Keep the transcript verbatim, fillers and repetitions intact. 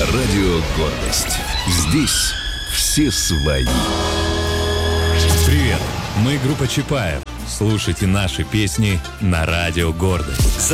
Радио «Гордость». Здесь все свои. Привет, мы группа Чапаев. Слушайте наши песни на Радио «Гордость».